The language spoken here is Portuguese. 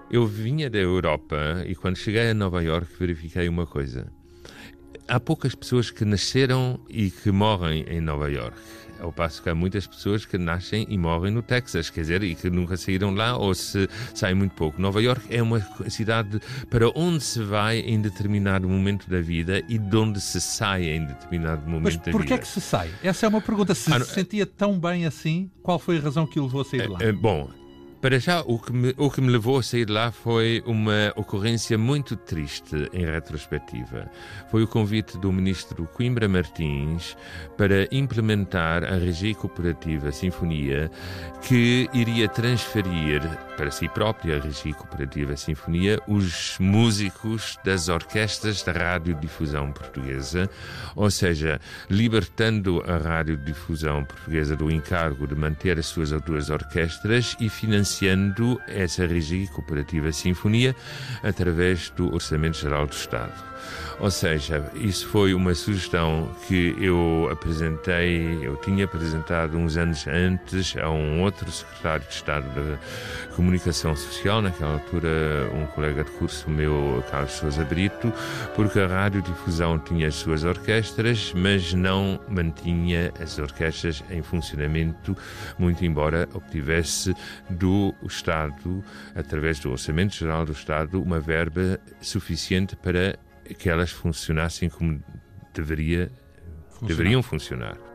eu vinha da Europa e quando cheguei a Nova Iorque verifiquei uma coisa. Há poucas pessoas que nasceram e que morrem em Nova Iorque. Ao passo que há muitas pessoas que nascem e morrem no Texas, quer dizer, e que nunca saíram lá ou se saem muito pouco. Nova Iorque é uma cidade para onde se vai em determinado momento da vida e de onde se sai em determinado momento da vida. Mas porquê é que se sai? Essa é uma pergunta. Se sentia tão bem assim, qual foi a razão que o levou a sair de lá? Bom, para já, o que me levou a sair de lá foi uma ocorrência muito triste em retrospectiva. Foi o convite do ministro Coimbra Martins para implementar a Regia Cooperativa Sinfonia, que iria transferir para si própria a Regia Cooperativa Sinfonia os músicos das orquestras da radiodifusão portuguesa, ou seja, libertando a radiodifusão portuguesa do encargo de manter as suas duas orquestras e financiando essa Regia Cooperativa Sinfonia através do Orçamento Geral do Estado. Ou seja, isso foi uma sugestão que eu tinha apresentado uns anos antes a um outro secretário de Estado da Comunicação Social, naquela altura um colega de curso meu, Carlos Sousa Brito, porque a radiodifusão tinha as suas orquestras, mas não mantinha as orquestras em funcionamento, muito embora obtivesse do Estado, através do Orçamento Geral do Estado, uma verba suficiente para que elas funcionassem como deveriam funcionar.